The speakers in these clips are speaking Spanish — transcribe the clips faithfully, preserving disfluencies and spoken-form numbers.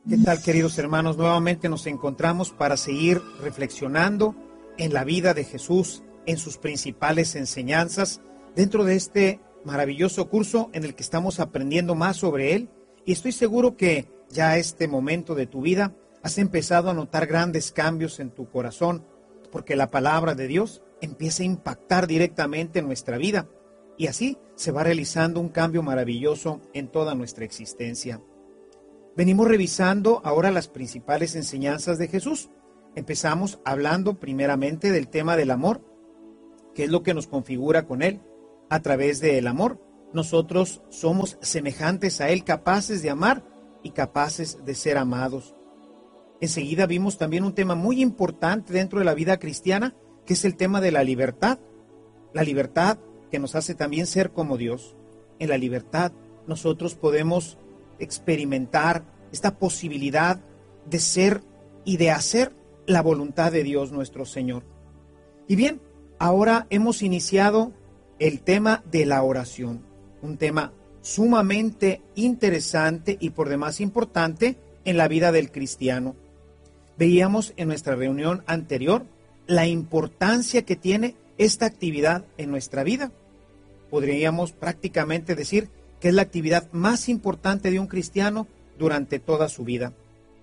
¿Qué tal, queridos hermanos? Nuevamente nos encontramos para seguir reflexionando en la vida de Jesús, en sus principales enseñanzas, dentro de este maravilloso curso en el que estamos aprendiendo más sobre Él. Y estoy seguro que ya a este momento de tu vida has empezado a notar grandes cambios en tu corazón, porque la palabra de Dios empieza a impactar directamente en nuestra vida. Y así se va realizando un cambio maravilloso en toda nuestra existencia. Venimos revisando ahora las principales enseñanzas de Jesús. Empezamos hablando primeramente del tema del amor, que es lo que nos configura con Él. A través del amor, nosotros somos semejantes a Él, capaces de amar y capaces de ser amados. Enseguida vimos también un tema muy importante dentro de la vida cristiana, que es el tema de la libertad. La libertad que nos hace también ser como Dios. En la libertad nosotros podemos experimentar esta posibilidad de ser y de hacer la voluntad de Dios nuestro Señor. Y bien, ahora hemos iniciado el tema de la oración, un tema sumamente interesante y por demás importante en la vida del cristiano. Veíamos en nuestra reunión anterior la importancia que tiene esta actividad en nuestra vida. Podríamos prácticamente decir que es la actividad más importante de un cristiano durante toda su vida.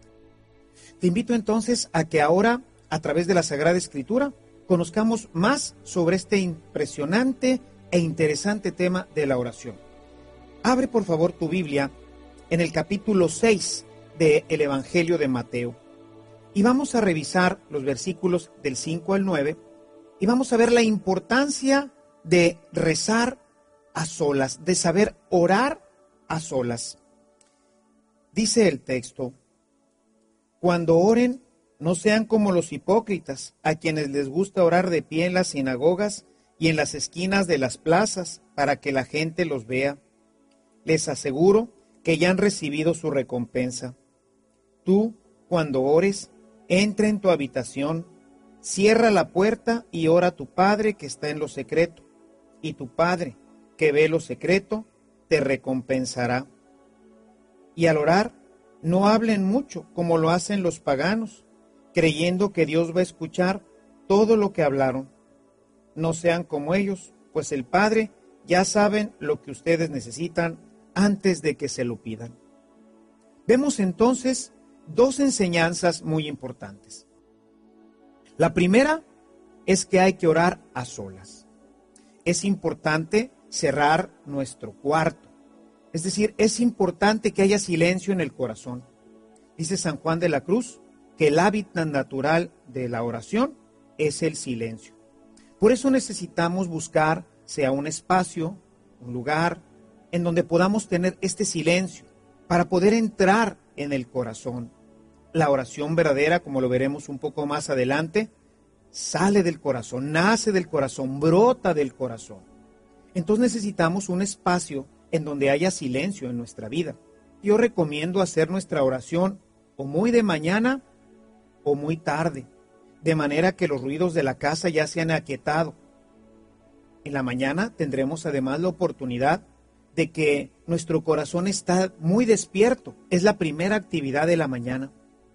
Te invito entonces a que ahora, a través de la Sagrada Escritura, conozcamos más sobre este impresionante e interesante tema de la oración. Abre por favor tu Biblia en el capítulo seis del Evangelio de Mateo y vamos a revisar los versículos del cinco al nueve y vamos a ver la importancia de rezar a solas, de saber orar a solas. Dice el texto: cuando oren, no sean como los hipócritas, a quienes les gusta orar de pie en las sinagogas y en las esquinas de las plazas, para que la gente los vea. Les aseguro que ya han recibido su recompensa. Tú, cuando ores, entra en tu habitación, cierra la puerta y ora a tu Padre que está en lo secreto, y tu Padre, que ve lo secreto, te recompensará. Y al orar, no hablen mucho como lo hacen los paganos, creyendo que Dios va a escuchar todo lo que hablaron. No sean como ellos, pues el Padre ya saben lo que ustedes necesitan antes de que se lo pidan. Vemos entonces dos enseñanzas muy importantes. La primera es que hay que orar a solas. Es importante cerrar nuestro cuarto. Es decir, es importante que haya silencio en el corazón. Dice San Juan de la Cruz que el hábitat natural de la oración es el silencio. Por eso necesitamos buscar, sea un espacio, un lugar, en donde podamos tener este silencio para poder entrar en el corazón. La oración verdadera, como lo veremos un poco más adelante, sale del corazón, nace del corazón, brota del corazón. Entonces necesitamos un espacio en donde haya silencio en nuestra vida. Yo recomiendo hacer nuestra oración o muy de mañana o muy tarde, de manera que los ruidos de la casa ya se han aquietado. En la mañana tendremos además la oportunidad de que nuestro corazón está muy despierto. Es la primera actividad de la mañana.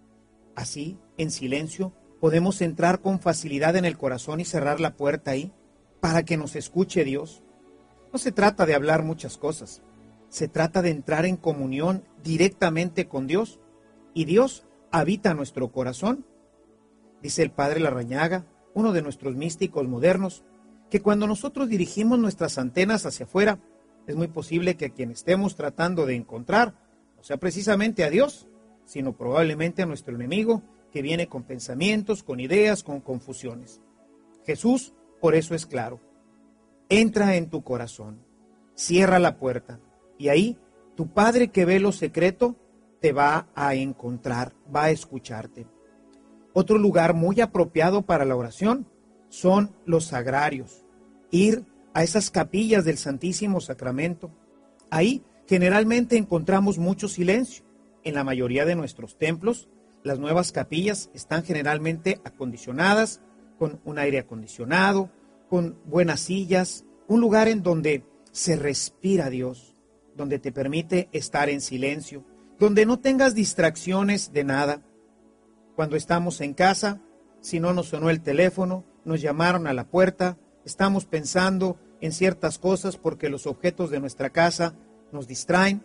Así, en silencio, podemos entrar con facilidad en el corazón y cerrar la puerta ahí para que nos escuche Dios. No se trata de hablar muchas cosas, se trata de entrar en comunión directamente con Dios, y Dios habita nuestro corazón. Dice el Padre Larrañaga, uno de nuestros místicos modernos, que cuando nosotros dirigimos nuestras antenas hacia afuera, es muy posible que a quien estemos tratando de encontrar no sea precisamente a Dios, sino probablemente a nuestro enemigo, que viene con pensamientos, con ideas, con confusiones. Jesús, por eso es claro. Entra en tu corazón, cierra la puerta, y ahí tu Padre que ve lo secreto te va a encontrar, va a escucharte. Otro lugar muy apropiado para la oración son los sagrarios. Ir a esas capillas del Santísimo Sacramento. Ahí generalmente encontramos mucho silencio. En la mayoría de nuestros templos, las nuevas capillas están generalmente acondicionadas, con un aire acondicionado, con buenas sillas, un lugar en donde se respira Dios, donde te permite estar en silencio, donde no tengas distracciones de nada. Cuando estamos en casa, si no nos sonó el teléfono, nos llamaron a la puerta, estamos pensando en ciertas cosas porque los objetos de nuestra casa nos distraen.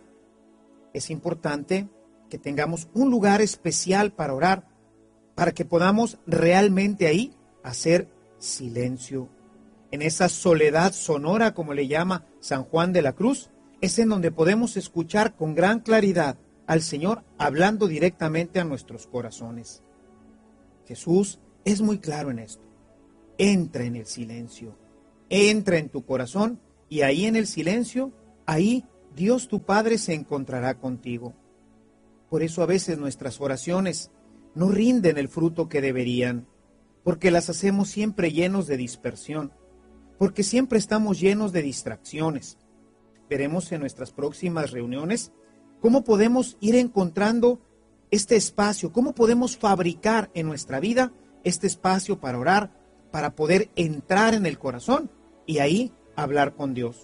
Es importante que tengamos un lugar especial para orar, para que podamos realmente ahí hacer silencio. En esa soledad sonora, como le llama San Juan de la Cruz, es en donde podemos escuchar con gran claridad al Señor hablando directamente a nuestros corazones. Jesús es muy claro en esto. Entra en el silencio, entra en tu corazón y ahí en el silencio, ahí Dios tu Padre se encontrará contigo. Por eso a veces nuestras oraciones no rinden el fruto que deberían, porque las hacemos siempre llenos de dispersión, porque siempre estamos llenos de distracciones. Veremos en nuestras próximas reuniones cómo podemos ir encontrando este espacio, cómo podemos fabricar en nuestra vida este espacio para orar, para poder entrar en el corazón y ahí hablar con Dios.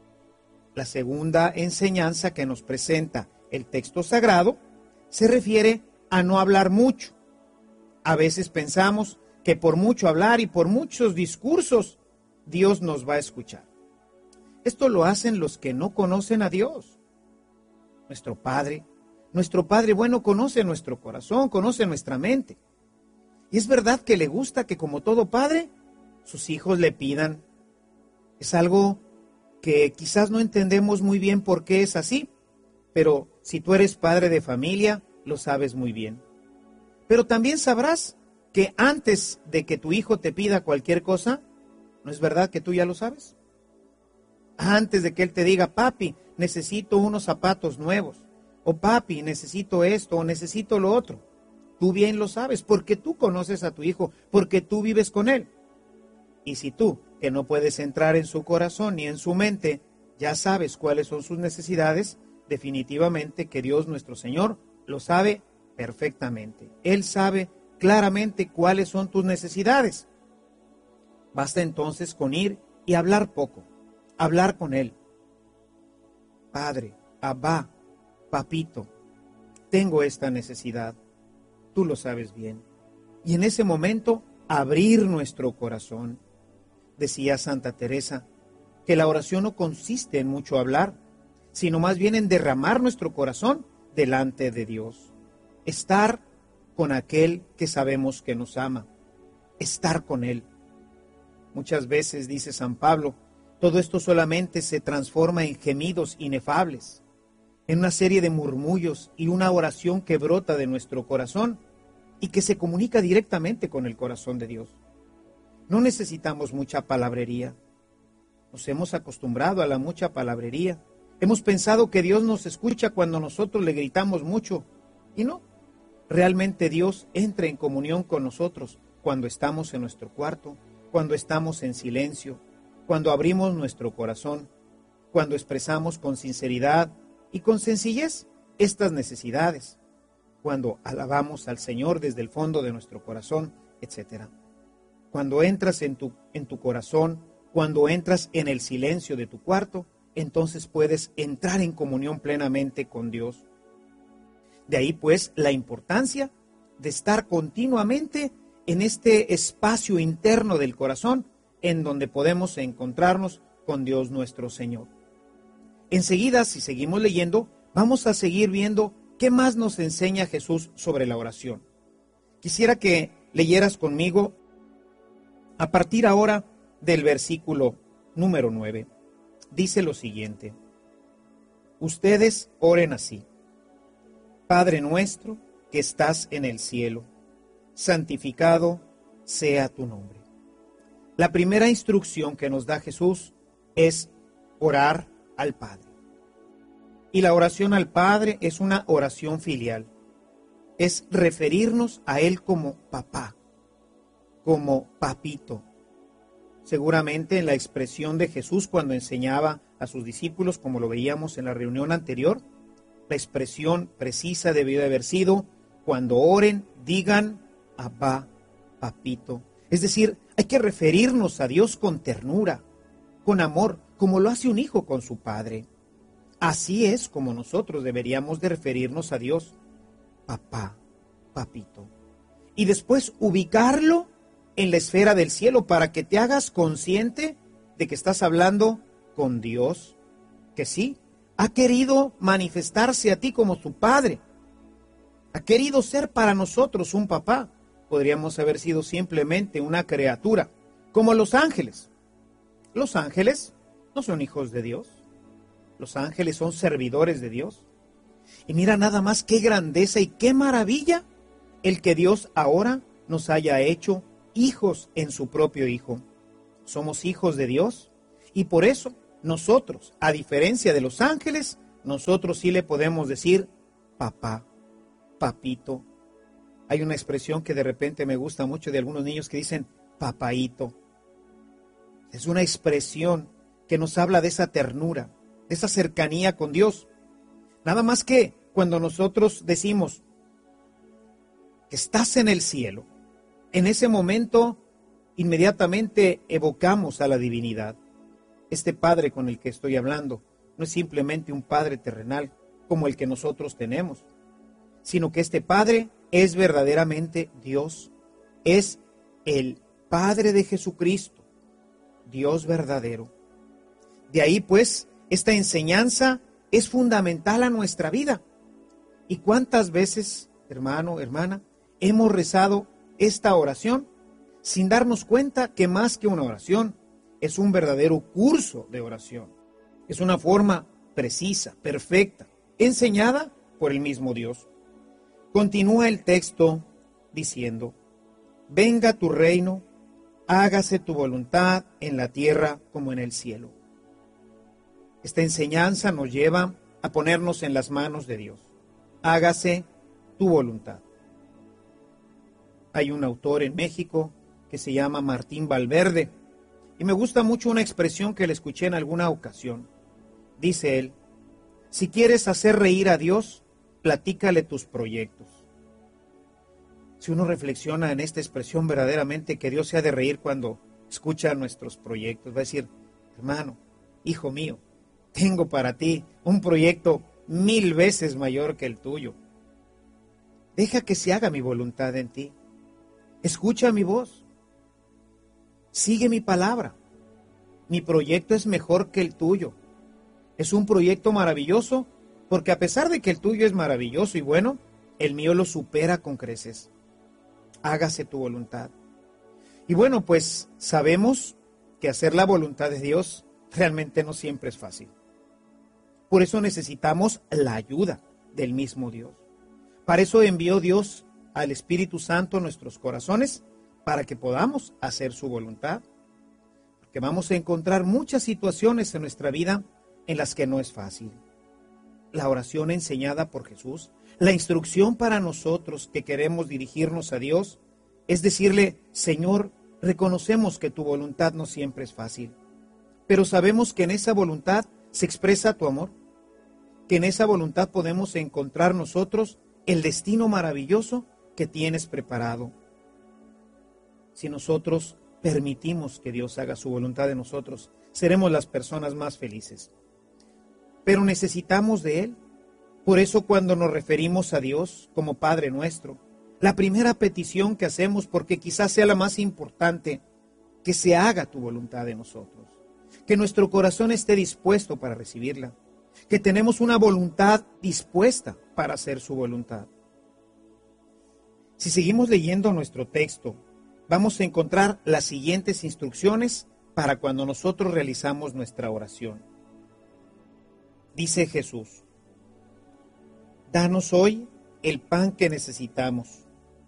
La segunda enseñanza que nos presenta el texto sagrado se refiere a no hablar mucho. A veces pensamos que por mucho hablar y por muchos discursos, Dios nos va a escuchar. Esto lo hacen los que no conocen a Dios. Nuestro Padre, nuestro Padre bueno conoce nuestro corazón, conoce nuestra mente. Y es verdad que le gusta que, como todo padre, sus hijos le pidan. Es algo que quizás no entendemos muy bien por qué es así, pero si tú eres padre de familia, lo sabes muy bien. Pero también sabrás que antes de que tu hijo te pida cualquier cosa, ¿no es verdad que tú ya lo sabes? Antes de que él te diga, papi, necesito unos zapatos nuevos, o papi, necesito esto, o necesito lo otro. Tú bien lo sabes, porque tú conoces a tu hijo, porque tú vives con él. Y si tú, que no puedes entrar en su corazón ni en su mente, ya sabes cuáles son sus necesidades, definitivamente que Dios nuestro Señor lo sabe perfectamente. Él sabe claramente cuáles son tus necesidades. Basta entonces con ir y hablar poco, hablar con Él. Padre, Abba, papito, tengo esta necesidad. Tú lo sabes bien. Y en ese momento, abrir nuestro corazón. Decía Santa Teresa que la oración no consiste en mucho hablar, sino más bien en derramar nuestro corazón delante de Dios. Estar con aquel que sabemos que nos ama. Estar con Él. Muchas veces, dice San Pablo, todo esto solamente se transforma en gemidos inefables, en una serie de murmullos y una oración que brota de nuestro corazón y que se comunica directamente con el corazón de Dios. No necesitamos mucha palabrería. Nos hemos acostumbrado a la mucha palabrería. Hemos pensado que Dios nos escucha cuando nosotros le gritamos mucho. Y no, realmente Dios entra en comunión con nosotros cuando estamos en nuestro cuarto, cuando estamos en silencio, cuando abrimos nuestro corazón, cuando expresamos con sinceridad y con sencillez estas necesidades, cuando alabamos al Señor desde el fondo de nuestro corazón, etcétera. Cuando entras en tu, en tu corazón, cuando entras en el silencio de tu cuarto, entonces puedes entrar en comunión plenamente con Dios. De ahí pues la importancia de estar continuamente en este espacio interno del corazón en donde podemos encontrarnos con Dios nuestro Señor. Enseguida, si seguimos leyendo, vamos a seguir viendo qué más nos enseña Jesús sobre la oración. Quisiera que leyeras conmigo a partir ahora del versículo número nueve. Dice lo siguiente: ustedes oren así: Padre nuestro que estás en el cielo, santificado sea tu nombre. La primera instrucción que nos da Jesús es orar al Padre. Y la oración al Padre es una oración filial. Es referirnos a Él como papá, como papito. Seguramente en la expresión de Jesús cuando enseñaba a sus discípulos, como lo veíamos en la reunión anterior, la expresión precisa debió de haber sido: cuando oren, digan Abba, papito. Es decir, hay que referirnos a Dios con ternura, con amor, como lo hace un hijo con su padre. Así es como nosotros deberíamos de referirnos a Dios, papá, papito. Y después ubicarlo en la esfera del cielo para que te hagas consciente de que estás hablando con Dios, que sí, ha querido manifestarse a ti como tu Padre. Ha querido ser para nosotros un papá. Podríamos haber sido simplemente una criatura, como los ángeles. Los ángeles no son hijos de Dios. Los ángeles son servidores de Dios. Y mira nada más qué grandeza y qué maravilla el que Dios ahora nos haya hecho hijos en su propio Hijo. Somos hijos de Dios y por eso nosotros, a diferencia de los ángeles, nosotros sí le podemos decir papá, papito. Hay una expresión que de repente me gusta mucho de algunos niños que dicen papaíto. Es una expresión que nos habla de esa ternura, de esa cercanía con Dios. Nada más que cuando nosotros decimos que estás en el cielo, en ese momento inmediatamente evocamos a la divinidad. Este Padre con el que estoy hablando no es simplemente un Padre terrenal como el que nosotros tenemos, sino que este Padre es verdaderamente Dios, es el Padre de Jesucristo, Dios verdadero. De ahí pues, esta enseñanza es fundamental a nuestra vida. ¿Y cuántas veces, hermano, hermana, hemos rezado esta oración sin darnos cuenta que más que una oración, es un verdadero curso de oración? Es una forma precisa, perfecta, enseñada por el mismo Dios. Continúa el texto diciendo, venga tu reino, hágase tu voluntad en la tierra como en el cielo. Esta enseñanza nos lleva a ponernos en las manos de Dios. Hágase tu voluntad. Hay un autor en México que se llama Martín Valverde y me gusta mucho una expresión que le escuché en alguna ocasión. Dice él, si quieres hacer reír a Dios, platícale tus proyectos. Si uno reflexiona en esta expresión verdaderamente que Dios se ha de reír cuando escucha nuestros proyectos, va a decir, hermano, hijo mío, tengo para ti un proyecto mil veces mayor que el tuyo. Deja que se haga mi voluntad en ti. Escucha mi voz. Sigue mi palabra. Mi proyecto es mejor que el tuyo. Es un proyecto maravilloso porque a pesar de que el tuyo es maravilloso y bueno, el mío lo supera con creces. Hágase tu voluntad. Y bueno, pues sabemos que hacer la voluntad de Dios realmente no siempre es fácil. Por eso necesitamos la ayuda del mismo Dios. Para eso envió Dios al Espíritu Santo a nuestros corazones, para que podamos hacer su voluntad. Porque vamos a encontrar muchas situaciones en nuestra vida en las que no es fácil. La oración enseñada por Jesús, la instrucción para nosotros que queremos dirigirnos a Dios, es decirle, Señor, reconocemos que tu voluntad no siempre es fácil, pero sabemos que en esa voluntad se expresa tu amor, que en esa voluntad podemos encontrar nosotros el destino maravilloso que tienes preparado. Si nosotros permitimos que Dios haga su voluntad en nosotros, seremos las personas más felices. Pero necesitamos de Él. Por eso cuando nos referimos a Dios como Padre nuestro, la primera petición que hacemos, porque quizás sea la más importante, que se haga tu voluntad en nosotros. Que nuestro corazón esté dispuesto para recibirla. Que tenemos una voluntad dispuesta para hacer su voluntad. Si seguimos leyendo nuestro texto, vamos a encontrar las siguientes instrucciones para cuando nosotros realizamos nuestra oración. Dice Jesús, danos hoy el pan que necesitamos.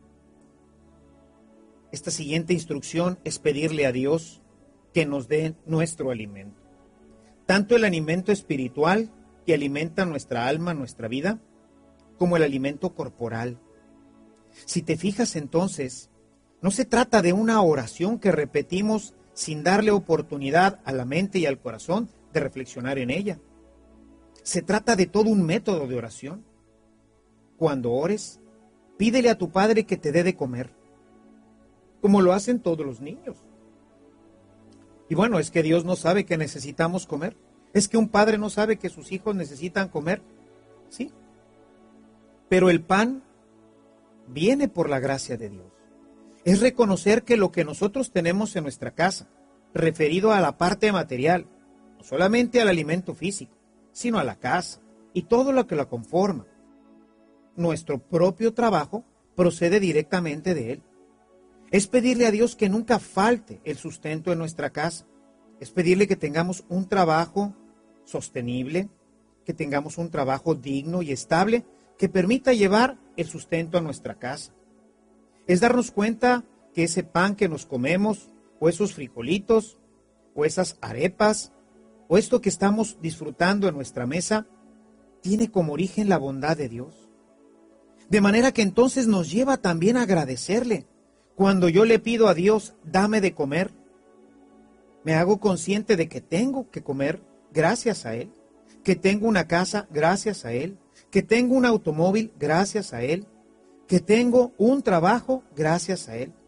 Esta siguiente instrucción es pedirle a Dios que nos dé nuestro alimento. Tanto el alimento espiritual que alimenta nuestra alma, nuestra vida, como el alimento corporal. Si te fijas entonces, no se trata de una oración que repetimos sin darle oportunidad a la mente y al corazón de reflexionar en ella. Se trata de todo un método de oración. Cuando ores, pídele a tu Padre que te dé de comer, como lo hacen todos los niños. Y bueno, es que Dios no sabe que necesitamos comer. ¿Es que un padre no sabe que sus hijos necesitan comer? Sí. Pero el pan viene por la gracia de Dios. Es reconocer que lo que nosotros tenemos en nuestra casa, referido a la parte material, no solamente al alimento físico, sino a la casa y todo lo que la conforma. Nuestro propio trabajo procede directamente de Él. Es pedirle a Dios que nunca falte el sustento en nuestra casa. Es pedirle que tengamos un trabajo sostenible, que tengamos un trabajo digno y estable que permita llevar el sustento a nuestra casa. Es darnos cuenta que ese pan que nos comemos, o esos frijolitos, o esas arepas, o esto que estamos disfrutando en nuestra mesa, tiene como origen la bondad de Dios. De manera que entonces nos lleva también a agradecerle. Cuando yo le pido a Dios, dame de comer, me hago consciente de que tengo que comer gracias a Él, que tengo una casa gracias a Él, que tengo un automóvil gracias a Él, que tengo un trabajo gracias a Él.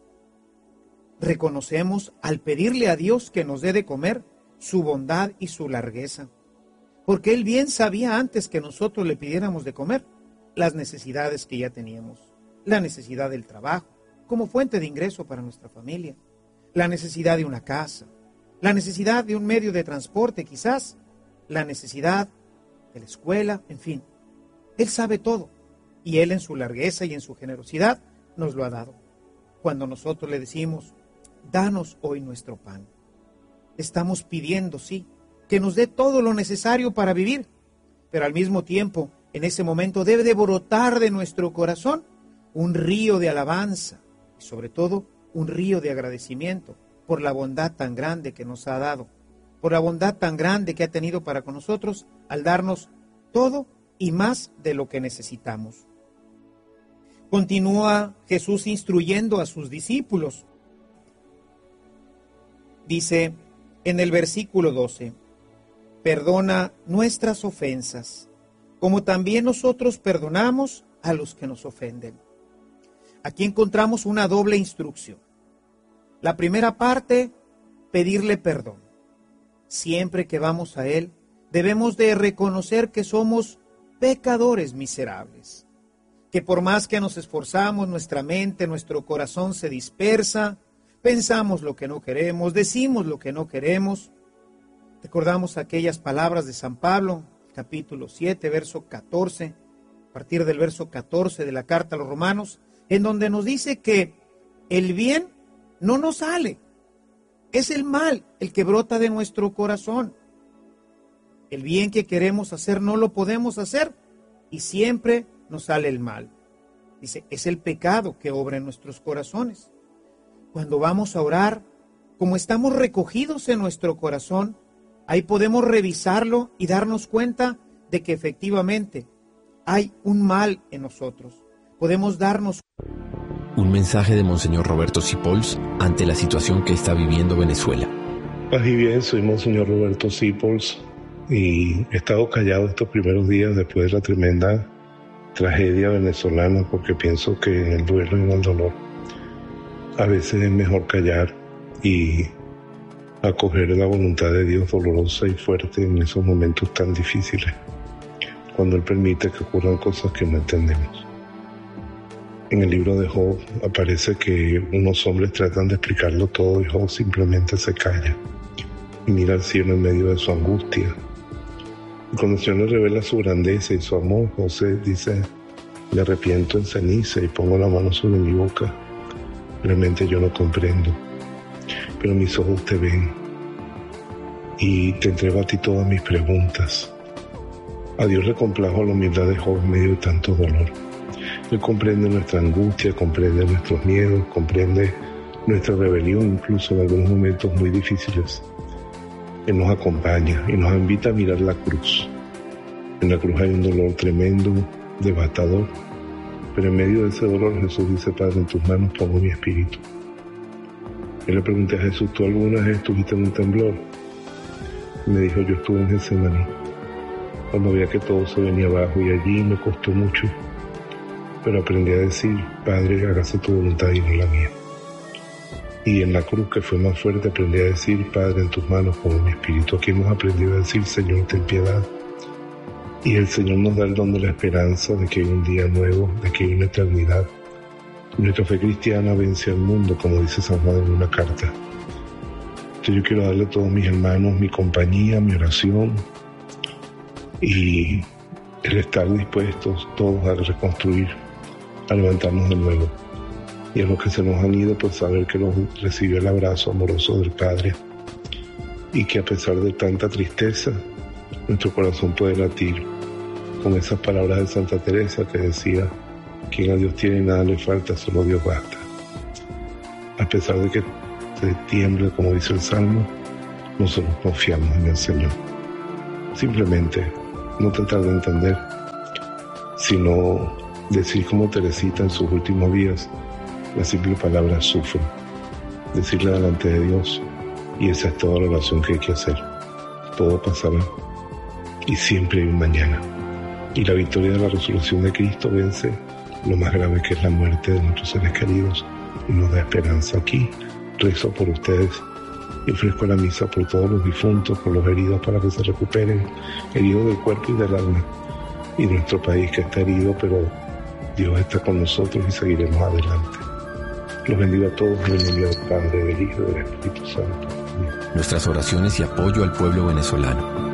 Reconocemos al pedirle a Dios que nos dé de comer su bondad y su largueza, porque Él bien sabía antes que nosotros le pidiéramos de comer las necesidades que ya teníamos, la necesidad del trabajo como fuente de ingreso para nuestra familia, la necesidad de una casa, la necesidad de un medio de transporte quizás, la necesidad de la escuela, en fin. Él sabe todo y Él en su largueza y en su generosidad nos lo ha dado. Cuando nosotros le decimos, danos hoy nuestro pan, estamos pidiendo, sí, que nos dé todo lo necesario para vivir, pero al mismo tiempo, en ese momento debe de brotar de nuestro corazón un río de alabanza y sobre todo un río de agradecimiento por la bondad tan grande que nos ha dado, por la bondad tan grande que ha tenido para con nosotros al darnos todo y más de lo que necesitamos. Continúa Jesús instruyendo a sus discípulos. Dice en el versículo doce, perdona nuestras ofensas, como también nosotros perdonamos a los que nos ofenden. Aquí encontramos una doble instrucción. La primera parte, pedirle perdón. Siempre que vamos a Él, debemos de reconocer que somos pecadores miserables, que por más que nos esforzamos, nuestra mente, nuestro corazón se dispersa, pensamos lo que no queremos, decimos lo que no queremos. Recordamos aquellas palabras de San Pablo, capítulo siete, verso catorce, a partir del verso catorce de la carta a los Romanos, en donde nos dice que el bien no nos sale, es el mal el que brota de nuestro corazón. El bien que queremos hacer no lo podemos hacer y siempre nos sale el mal. Dice, es el pecado que obra en nuestros corazones. Cuando vamos a orar, como estamos recogidos en nuestro corazón, ahí podemos revisarlo y darnos cuenta de que efectivamente hay un mal en nosotros. Podemos darnos Un mensaje de Monseñor Roberto Sipols ante la situación que está viviendo Venezuela. Paz y bien, soy Monseñor Roberto Sipols y he estado callado estos primeros días después de la tremenda tragedia venezolana porque pienso que en el duelo y en el dolor a veces es mejor callar y acoger la voluntad de Dios dolorosa y fuerte en esos momentos tan difíciles, cuando Él permite que ocurran cosas que no entendemos. En el libro de Job aparece que unos hombres tratan de explicarlo todo y Job simplemente se calla y mira al cielo en medio de su angustia. Y cuando el Señor le revela su grandeza y su amor, José dice, me arrepiento en ceniza y pongo la mano sobre mi boca. Realmente yo no comprendo, pero mis ojos te ven y te entrego a ti todas mis preguntas. A Dios le complajo la humildad de Job en medio de tanto dolor. Él comprende nuestra angustia, comprende nuestros miedos, comprende nuestra rebelión, incluso en algunos momentos muy difíciles. Él nos acompaña y nos invita a mirar la cruz. En la cruz hay un dolor tremendo, devastador, pero en medio de ese dolor Jesús dice, Padre, en tus manos pongo mi espíritu. Yo le pregunté a Jesús, ¿tú alguna vez estuviste en un temblor? Y me dijo, yo estuve en Getsemaní, cuando veía que todo se venía abajo y allí me costó mucho. Pero aprendí a decir, Padre, hágase tu voluntad y no la mía. Y en la cruz, que fue más fuerte, aprendí a decir: Padre, en tus manos pongo mi espíritu. Aquí hemos aprendido a decir: Señor, ten piedad. Y el Señor nos da el don de la esperanza, de que hay un día nuevo, de que hay una eternidad. Nuestra fe cristiana vence al mundo, como dice San Juan en una carta. Entonces yo quiero darle a todos mis hermanos mi compañía, mi oración y el estar dispuestos todos a reconstruir, a levantarnos de nuevo. Y a los que se nos han ido, pues saber que los recibió el abrazo amoroso del Padre y que a pesar de tanta tristeza, nuestro corazón puede latir con esas palabras de Santa Teresa que decía: quien a Dios tiene nada le falta, solo Dios basta. A pesar de que se tiemble, como dice el Salmo, nosotros confiamos en el Señor. Simplemente no tratar de entender, sino decir como Teresita en sus últimos días, la simple palabra sufro, decirle delante de Dios, y esa es toda la oración que hay que hacer. Todo pasará y siempre hay un mañana. Y la victoria de la resurrección de Cristo vence lo más grave, que es la muerte de nuestros seres queridos, y nos da esperanza. Aquí rezo por ustedes y ofrezco la misa por todos los difuntos, por los heridos para que se recuperen, heridos del cuerpo y del alma, y nuestro país que está herido, pero Dios está con nosotros y seguiremos adelante. Los bendigo a todos en el nombre del Padre, del Hijo y del Espíritu Santo. Amén. Nuestras oraciones y apoyo al pueblo venezolano.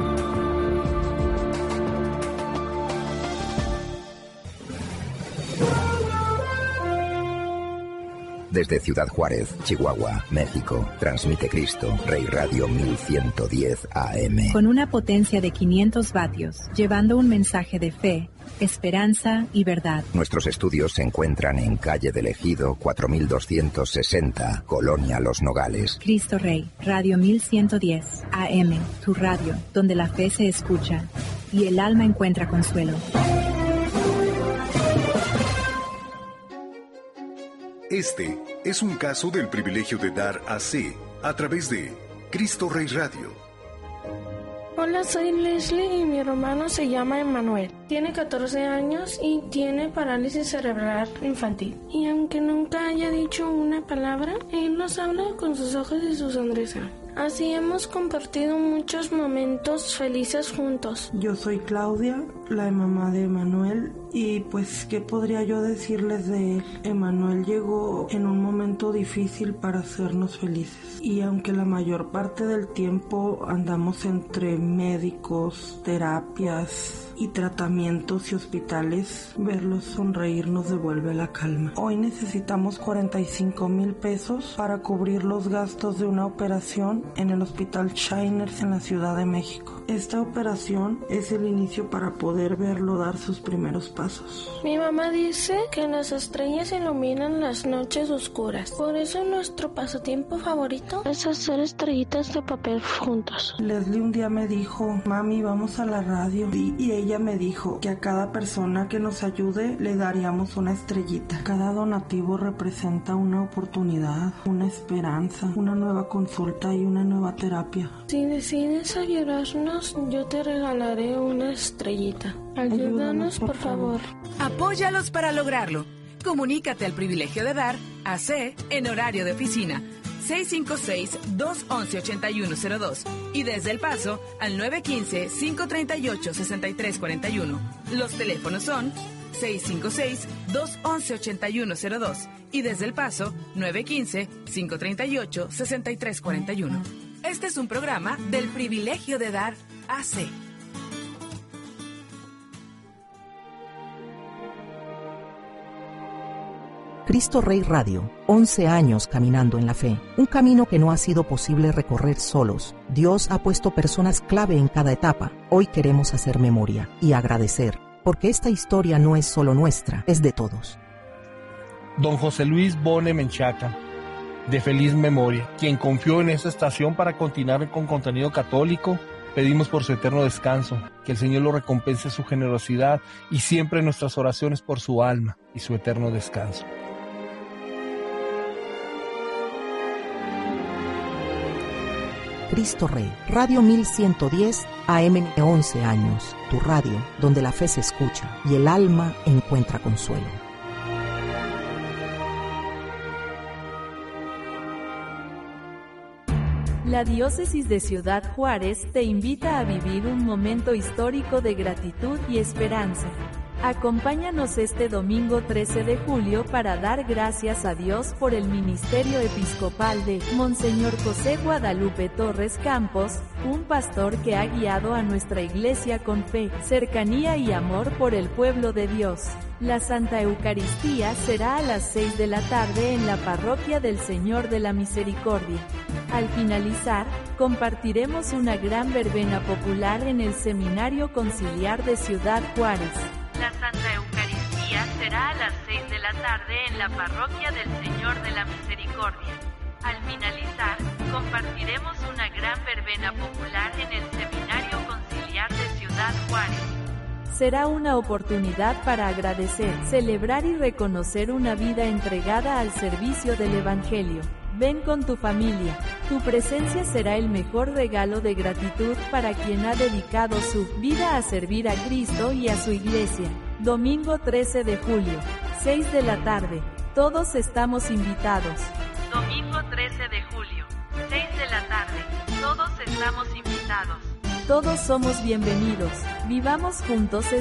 Desde Ciudad Juárez, Chihuahua, México, transmite Cristo Rey Radio mil ciento diez A M. Con una potencia de quinientos vatios, llevando un mensaje de fe, esperanza y verdad. Nuestros estudios se encuentran en calle del Ejido cuatro mil doscientos sesenta, Colonia Los Nogales. Cristo Rey, Radio mil ciento diez A M, tu radio, donde la fe se escucha y el alma encuentra consuelo. Este es un caso del privilegio de dar A C a través de Cristo Rey Radio. Hola, soy Leslie y mi hermano se llama Emanuel. Tiene catorce años y tiene parálisis cerebral infantil. Y aunque nunca haya dicho una palabra, él nos habla con sus ojos y su sonrisa. Así hemos compartido muchos momentos felices juntos. Yo soy Claudia, la mamá de Emanuel, y pues, ¿qué podría yo decirles de él? Emanuel llegó en un momento difícil para hacernos felices. Y aunque la mayor parte del tiempo andamos entre médicos, terapias y tratamientos y hospitales, verlos sonreír nos devuelve la calma. Hoy necesitamos cuarenta y cinco mil pesos para cubrir los gastos de una operación en el Hospital Shiners en la Ciudad de México. Esta operación es el inicio para poder verlo dar sus primeros pasos. Mi mamá dice que las estrellas iluminan las noches oscuras. Por eso nuestro pasatiempo favorito es hacer estrellitas de papel juntos. Leslie un día me dijo: mami, vamos a la radio. Y, y ella me dijo que a cada persona que nos ayude le daríamos una estrellita. Cada donativo representa una oportunidad, una esperanza, una nueva consulta y una nueva terapia. Si decides ayudarnos, yo te regalaré una estrellita. Ayúdanos, Ayúdanos por, por favor. Apóyalos para lograrlo. Comunícate al privilegio de dar A C en horario de oficina seis cinco seis, dos once, ochenta y uno cero dos y desde El Paso al nueve uno cinco, cinco tres ocho, seis tres cuatro uno. Los teléfonos son seis cinco seis, dos once, ochenta y uno cero dos y desde El Paso nueve uno cinco, cinco tres ocho, seis tres cuatro uno. Este es un programa del privilegio de dar A C. Cristo Rey Radio, once años caminando en la fe, un camino que no ha sido posible recorrer solos. Dios ha puesto personas clave en cada etapa. Hoy queremos hacer memoria y agradecer, porque esta historia no es solo nuestra, es de todos. Don José Luis Bone Menchaca, de feliz memoria, quien confió en esta estación para continuar con contenido católico. Pedimos por su eterno descanso, que el Señor lo recompense su generosidad y siempre nuestras oraciones por su alma y su eterno descanso. Cristo Rey, Radio mil ciento diez A M, once años, tu radio donde la fe se escucha y el alma encuentra consuelo. La Diócesis de Ciudad Juárez te invita a vivir un momento histórico de gratitud y esperanza. Acompáñanos este domingo trece de julio para dar gracias a Dios por el ministerio episcopal de Monseñor José Guadalupe Torres Campos, un pastor que ha guiado a nuestra iglesia con fe, cercanía y amor por el pueblo de Dios. La Santa Eucaristía será a las seis de la tarde en la Parroquia del Señor de la Misericordia. Al finalizar, compartiremos una gran verbena popular en el Seminario Conciliar de Ciudad Juárez. La Santa Eucaristía será a las seis de la tarde en la Parroquia del Señor de la Misericordia. Al finalizar, compartiremos una gran verbena popular en el Seminario Conciliar de Ciudad Juárez. Será una oportunidad para agradecer, celebrar y reconocer una vida entregada al servicio del Evangelio. Ven con tu familia. Tu presencia será el mejor regalo de gratitud para quien ha dedicado su vida a servir a Cristo y a su iglesia. Domingo trece de julio, seis de la tarde. Todos estamos invitados. Domingo trece de julio, seis de la tarde. Todos estamos invitados. Todos somos bienvenidos. Vivamos juntos